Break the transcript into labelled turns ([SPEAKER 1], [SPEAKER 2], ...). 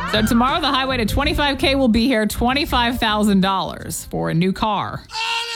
[SPEAKER 1] So tomorrow, the highway to 25K will be here, $25,000 for a new car.